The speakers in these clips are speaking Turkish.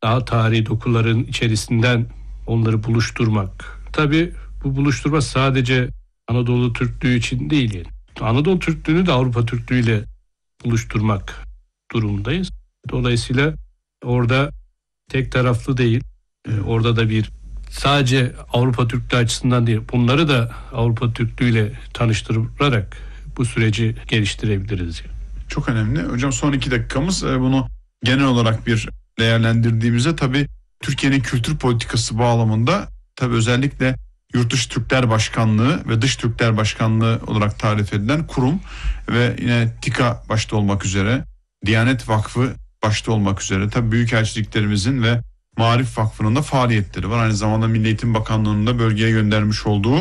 daha tarihi dokuların içerisinden onları buluşturmak. Tabii bu buluşturma sadece Anadolu Türklüğü için değil yani. Anadolu Türklüğünü de Avrupa Türklüğüyle buluşturmak durumundayız. Dolayısıyla orada tek taraflı değil. Orada da bir sadece Avrupa Türklüğü açısından değil, bunları da Avrupa Türklüğüyle tanıştırarak bu süreci geliştirebiliriz. Çok önemli. Hocam son 2 dakikamız, bunu genel olarak bir değerlendirdiğimizde tabii Türkiye'nin kültür politikası bağlamında tabii özellikle Yurtdışı Türkler Başkanlığı ve Dış Türkler Başkanlığı olarak tarif edilen kurum ve yine TİKA başta olmak üzere, Diyanet Vakfı başta olmak üzere tabii büyükelçiliklerimizin ve Maarif Vakfı'nın da faaliyetleri var. Aynı zamanda Milli Eğitim Bakanlığı'nın da bölgeye göndermiş olduğu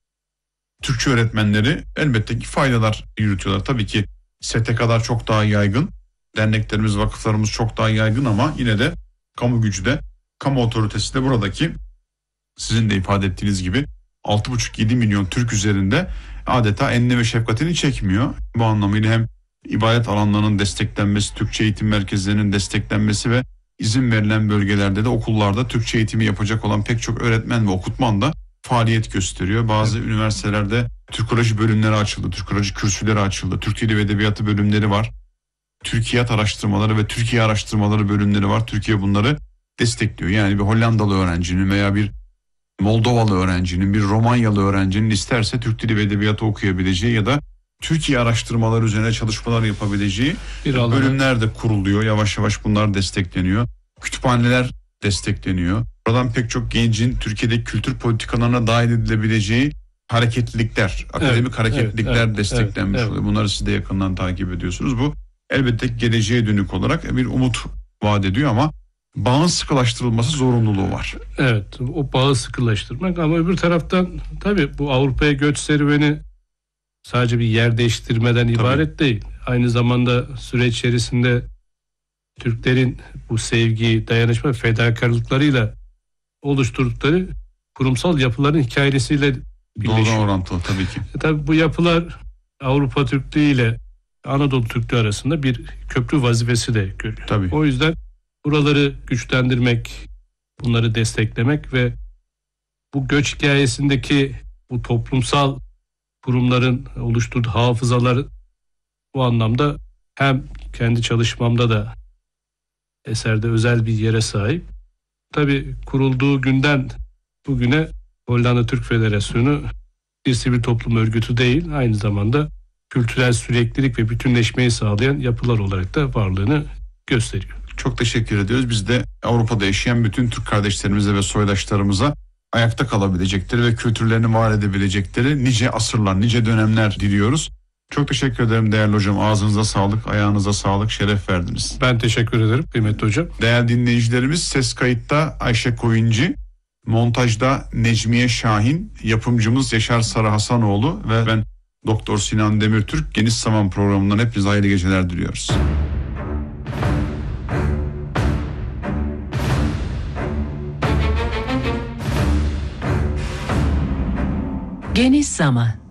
Türkçe öğretmenleri elbette ki faydalar yürütüyorlar. Tabii ki STK'lar çok daha yaygın, derneklerimiz, vakıflarımız çok daha yaygın ama yine de kamu gücü de, kamu otoritesi de buradaki sizin de ifade ettiğiniz gibi 6,5-7 milyon Türk üzerinde adeta enine ve şefkatini çekmiyor. Bu anlamıyla hem ibadet alanlarının desteklenmesi, Türkçe eğitim merkezlerinin desteklenmesi ve izin verilen bölgelerde de okullarda Türkçe eğitimi yapacak olan pek çok öğretmen ve okutman da faaliyet gösteriyor. Bazı üniversitelerde Türkoloji bölümleri açıldı, Türkoloji kürsüleri açıldı, Türk Dili ve Edebiyatı bölümleri var. Türkiyat araştırmaları ve Türkiye araştırmaları bölümleri var. Türkiye bunları destekliyor. Yani bir Hollandalı öğrencinin veya bir Moldovalı öğrencinin, bir Romanyalı öğrencinin isterse Türk Dili ve Edebiyatı okuyabileceği ya da Türkiye araştırmaları üzerine çalışmalar yapabileceği bölümler de kuruluyor. Yavaş yavaş bunlar destekleniyor. Kütüphaneler destekleniyor. Buradan pek çok gencin Türkiye'deki kültür politikalarına dahil edilebileceği hareketlilikler, akademik hareketlilikler desteklenmiş oluyor. Bunları siz de yakından takip ediyorsunuz. Bu elbette geleceğe dönük olarak bir umut vaat ediyor ama bağın sıkılaştırılması zorunluluğu var. Evet, o bağı sıkılaştırmak ama öbür taraftan tabii bu Avrupa'ya göç serüveni sadece bir yer değiştirmeden ibaret değil. Aynı zamanda süreç içerisinde Türklerin bu sevgi, dayanışma, fedakarlıklarıyla oluşturdukları kurumsal yapıların hikayesiyle birleşiyor. Doğru orantılı tabii ki. Tabii bu yapılar Avrupa Türklüğü ile Anadolu Türklüğü arasında bir köprü vazifesi de görüyor. Tabii. O yüzden buraları güçlendirmek, bunları desteklemek ve bu göç hikayesindeki bu toplumsal kurumların oluşturduğu hafızaları bu anlamda hem kendi çalışmamda da eserde özel bir yere sahip. Tabii kurulduğu günden bugüne Hollanda Türk Federasyonu bir sivil toplum örgütü değil, aynı zamanda kültürel süreklilik ve bütünleşmeyi sağlayan yapılar olarak da varlığını gösteriyor. Çok teşekkür ediyoruz. Biz de Avrupa'da yaşayan bütün Türk kardeşlerimize ve soydaşlarımıza ayakta kalabilecekleri ve kültürlerini var edebilecekleri nice asırlar, nice dönemler diliyoruz. Çok teşekkür ederim değerli hocam. Ağzınıza sağlık, ayağınıza sağlık, şeref verdiniz. Ben teşekkür ederim kıymetli hocam. Değerli dinleyicilerimiz, ses kayıtta Ayşe Koyuncu, montajda Necmiye Şahin, yapımcımız Yaşar Sarı Hasanoğlu ve ben Doktor Sinan Demirtürk. Geniş Zaman programından hepinize hayırlı geceler diliyoruz. Geniş Zaman.